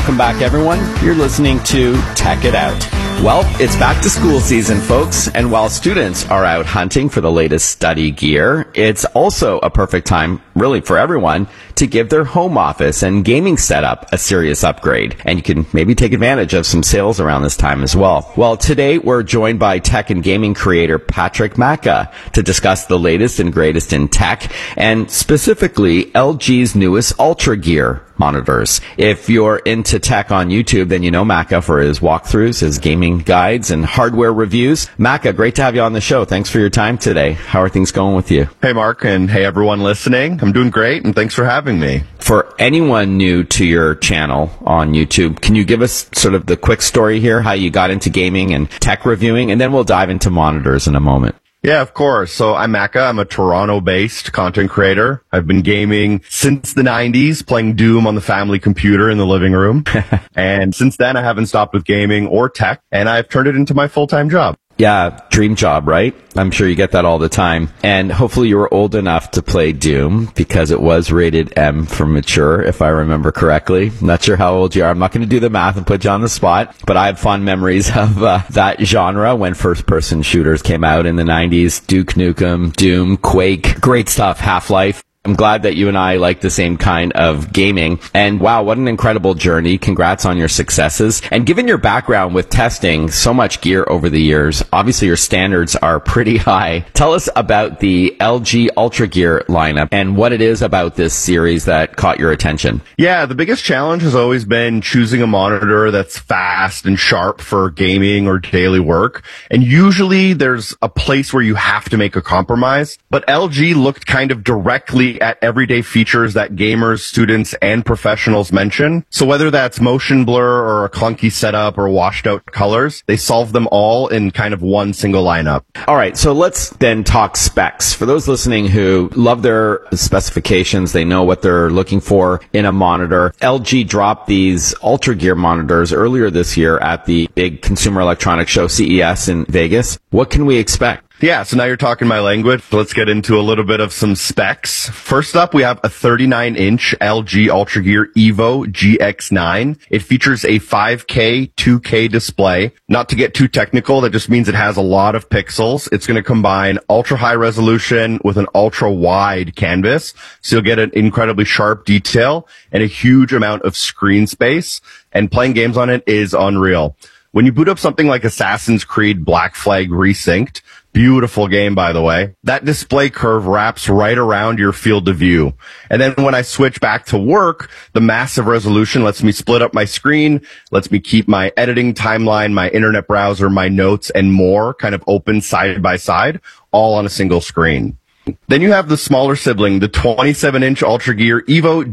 Welcome back, everyone. You're listening to Tech It Out. Well, it's back to school season, folks, and while students are out hunting for the latest study gear, it's also a perfect time, really, for everyone to give their home office and gaming setup a serious upgrade. And you can maybe take advantage of some sales around this time as well. Well, today we're joined by tech and gaming creator Patrick Macca to discuss the latest and greatest in tech, and specifically LG's newest Ultra Gear monitors. If you're into tech on YouTube, then you know Macca for his walkthroughs, his gaming guides, and hardware reviews. Macca, great to have you on the show. Thanks for your time today. How are things going with you? Hey, Mark, and hey, everyone listening. I'm doing great, and thanks for having me. For anyone new to your channel on YouTube, can you give us sort of the quick story here, how you got into gaming and tech reviewing, and then we'll dive into monitors in a moment. Yeah, of course. So I'm Macca. I'm a Toronto-based content creator. I've been gaming since the 90s, playing Doom on the family computer in the living room. And since then, I haven't stopped with gaming or tech, and I've turned it into my full-time job. Yeah, dream job, right? I'm sure you get that all the time. And hopefully you were old enough to play Doom because it was rated M for mature, if I remember correctly. Not sure how old you are. I'm not going to do the math and put you on the spot, but I have fond memories of that genre when first-person shooters came out in the 90s. Duke Nukem, Doom, Quake, great stuff, Half-Life. I'm glad that you and I like the same kind of gaming. And wow, what an incredible journey. Congrats on your successes. And given your background with testing so much gear over the years, obviously your standards are pretty high. Tell us about the LG Ultra Gear lineup and what it is about this series that caught your attention. Yeah, the biggest challenge has always been choosing a monitor that's fast and sharp for gaming or daily work. And usually there's a place where you have to make a compromise. But LG looked kind of directly at everyday features that gamers, students, and professionals mention. So whether that's motion blur or a clunky setup or washed out colors, they solve them all in kind of one single lineup. All right, so let's then talk specs. For those listening who love their specifications, they know what they're looking for in a monitor. LG dropped these Ultra Gear monitors earlier this year at the big consumer electronics show CES in Vegas. What can we expect? Yeah, so now you're talking my language. Let's get into a little bit of some specs. First up, we have a 39-inch LG Ultra Gear Evo GX9. It features a 5K 2K display. Not to get too technical, that just means it has a lot of pixels. It's going to combine ultra high resolution with an ultra wide canvas. So you'll get an incredibly sharp detail and a huge amount of screen space. And playing games on it is unreal. When you boot up something like Assassin's Creed Black Flag Resynced, beautiful game, by the way, that display curve wraps right around your field of view. And then when I switch back to work, the massive resolution lets me split up my screen, lets me keep my editing timeline, my internet browser, my notes, and more kind of open side by side, all on a single screen. Then you have the smaller sibling, the 27-inch Ultra Gear Evo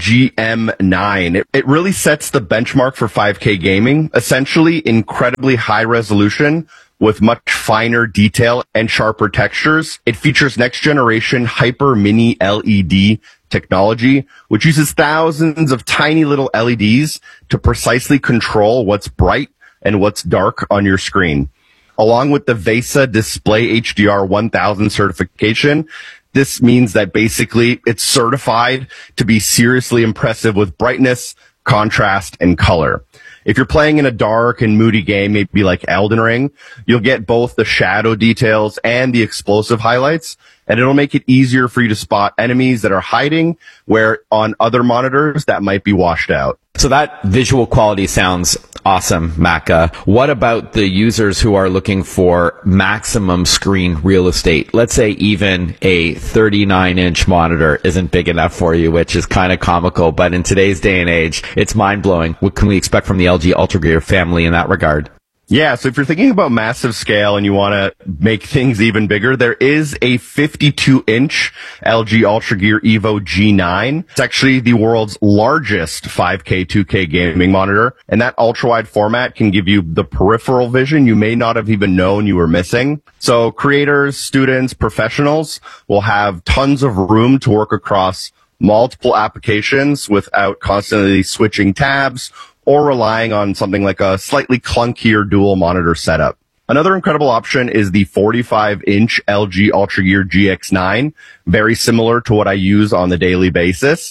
GM9. It really sets the benchmark for 5K gaming, essentially incredibly high resolution with much finer detail and sharper textures. It features next generation Hyper Mini LED technology, which uses thousands of tiny little LEDs to precisely control what's bright and what's dark on your screen. Along with the VESA Display HDR 1000 certification, this means that basically it's certified to be seriously impressive with brightness, contrast, and color. If you're playing in a dark and moody game, maybe like Elden Ring, you'll get both the shadow details and the explosive highlights, and it'll make it easier for you to spot enemies that are hiding, where on other monitors that might be washed out. So that visual quality sounds awesome, Macca. What about the users who are looking for maximum screen real estate? Let's say even a 39-inch monitor isn't big enough for you, which is kind of comical, but in today's day and age, it's mind-blowing. What can we expect from the LG Ultra Gear family in that regard? Yeah, so if you're thinking about massive scale and you want to make things even bigger, there is a 52-inch LG Ultra Gear Evo G9. It's actually the world's largest 5K 2K gaming monitor, and that ultra-wide format can give you the peripheral vision you may not have even known you were missing. So creators, students, professionals will have tons of room to work across multiple applications without constantly switching tabs or relying on something like a slightly clunkier dual monitor setup. Another incredible option is the 45-inch LG Ultra Gear GX9, very similar to what I use on the daily basis.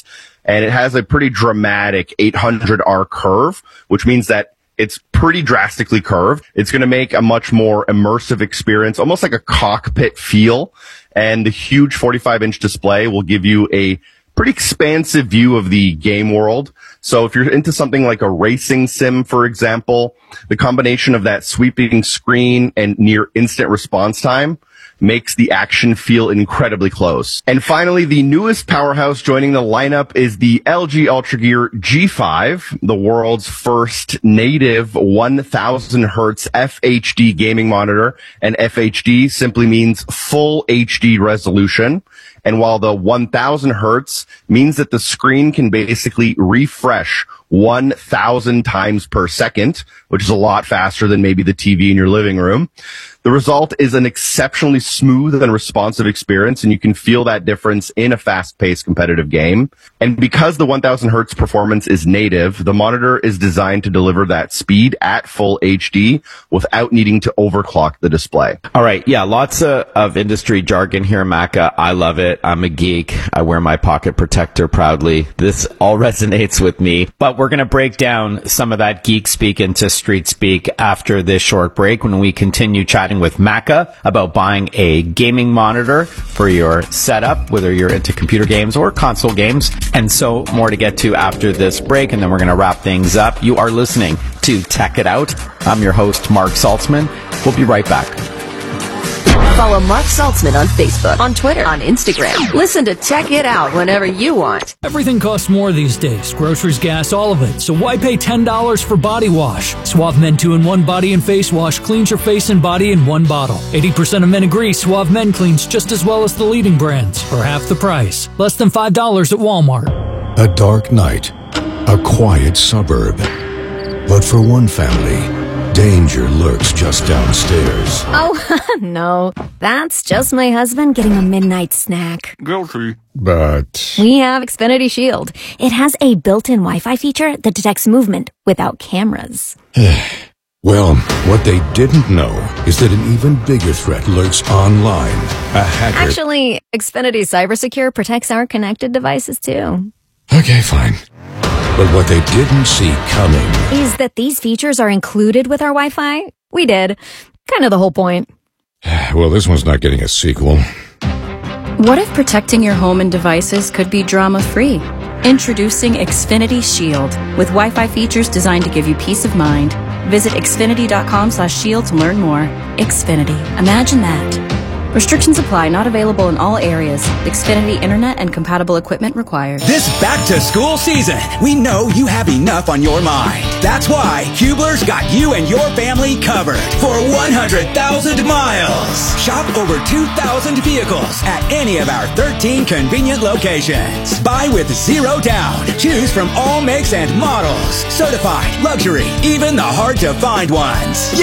and it has a pretty dramatic 800R curve, which means that it's pretty drastically curved. It's going to make a much more immersive experience, almost like a cockpit feel. And the huge 45-inch display will give you a pretty expansive view of the game world. So if you're into something like a racing sim, for example, the combination of that sweeping screen and near instant response time makes the action feel incredibly close. And finally, the newest powerhouse joining the lineup is the LG Ultra Gear G5, the world's first native 1000 hertz FHD gaming monitor. And FHD simply means full HD resolution. And while the 1000 hertz means that the screen can basically refresh 1,000 times per second, which is a lot faster than maybe the TV in your living room, the result is an exceptionally smooth and responsive experience, and you can feel that difference in a fast-paced competitive game. And because the 1000 hertz performance is native, the monitor is designed to deliver that speed at full HD without needing to overclock the display. All right. Yeah. Lots of industry jargon here, Macca. I love it. I'm a geek. I wear my pocket protector proudly. This all resonates with me, but we're going to break down some of that geek speak into street speak after this short break when we continue chatting with Macca about buying a gaming monitor for your setup, whether you're into computer games or console games, and so more to get to after this break, and then we're going to wrap things up. You are listening to Tech It Out. I'm your host, Mark Saltzman. We'll be right back. Follow Mark Saltzman on Facebook, on Twitter, on Instagram. Listen to Check It Out whenever you want. Everything costs more these days. Groceries, gas, all of it. So why pay $10 for body wash? Suave Men 2-in-1 Body and Face Wash cleans your face and body in one bottle. 80% of men agree Suave Men cleans just as well as the leading brands for half the price. Less than $5 at Walmart. A dark night. A quiet suburb. But for one family, danger lurks just downstairs. Oh, no. That's just my husband getting a midnight snack. Guilty. But We have Xfinity Shield. It has a built-in Wi-Fi feature that detects movement without cameras. well, what they didn't know is that an even bigger threat lurks online. A hacker. Actually, Xfinity CyberSecure protects our connected devices, too. Okay, fine. But what they didn't see coming Is that these features are included with our Wi-Fi? We did. Kind of the whole point. Well, this one's not getting a sequel. What if protecting your home and devices could be drama-free? Introducing Xfinity Shield with Wi-Fi features designed to give you peace of mind. Visit xfinity.com/shield to learn more. Xfinity. Imagine that. Restrictions apply. Not available in all areas. Xfinity Internet and compatible equipment required. This back-to-school season, we know you have enough on your mind. That's why Hubler's got you and your family covered for 100,000 miles. Shop over 2,000 vehicles at any of our 13 convenient locations. Buy with zero down. Choose from all makes and models. Certified, luxury, even the hard-to-find ones.